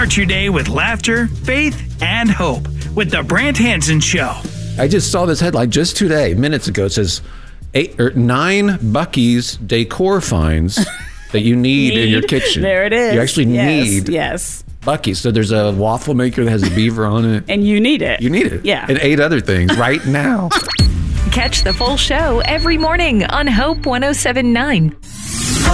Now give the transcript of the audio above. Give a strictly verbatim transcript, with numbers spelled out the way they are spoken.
Start your day with laughter, faith, and hope with the Brant Hansen Show. I just saw this headline just today, minutes ago. It says eight or nine Buc-ee's decor finds that you need, need in your kitchen. There it is. You actually yes, need yes. Buc-ee's. So there's a waffle maker that has a beaver on it. And you need it. You need it. Yeah. And eight other things right now. Catch the full show every morning on Hope one oh seven point nine.